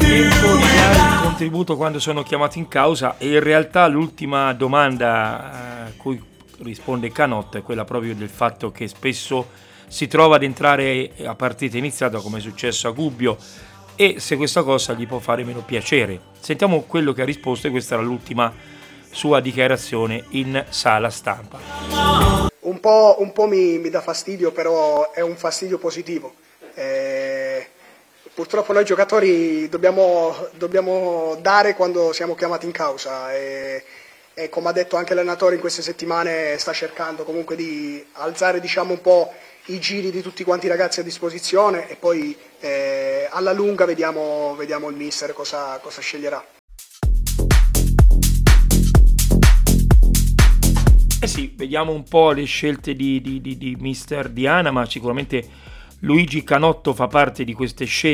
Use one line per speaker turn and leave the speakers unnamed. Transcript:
tempo di dare il contributo quando sono chiamati in causa, e in realtà l'ultima domanda a cui risponde Canotto è quella proprio del fatto che spesso si trova ad entrare a partita iniziata, come è successo a Gubbio, e se questa cosa gli può fare meno piacere. Sentiamo quello che ha risposto, e questa era l'ultima sua dichiarazione in sala stampa.
Un po' mi dà fastidio, però è un fastidio positivo. Purtroppo noi giocatori dobbiamo dare quando siamo chiamati in causa, e come ha detto anche l'allenatore in queste settimane sta cercando comunque di alzare, diciamo, un po' i giri di tutti quanti i ragazzi a disposizione, e poi alla lunga vediamo il mister cosa sceglierà.
Sì, vediamo un po' le scelte di mister Diana, ma sicuramente Luigi Canotto fa parte di queste scelte